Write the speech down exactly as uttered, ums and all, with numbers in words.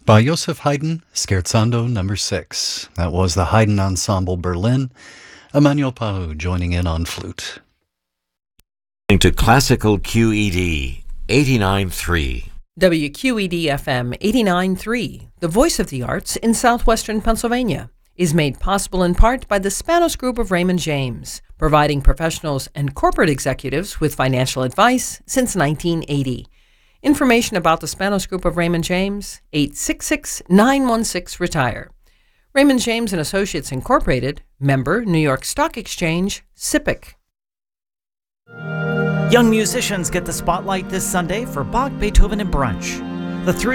By Joseph Haydn, Scherzando number six. That was the Haydn Ensemble Berlin. Emmanuel Pahou joining in on flute. To Classical Q E D, eighty-nine point three. W Q E D F M eighty-nine point three, the voice of the arts in southwestern Pennsylvania, is made possible in part by the Spanos Group of Raymond James, providing professionals and corporate executives with financial advice since nineteen eighty. Information about the Spanos Group of Raymond James, eight six six, nine one six, RETIRE. Raymond James and Associates Incorporated, member New York Stock Exchange, S I P C. Young musicians get the spotlight this Sunday for Bach, Beethoven, and Brunch. The three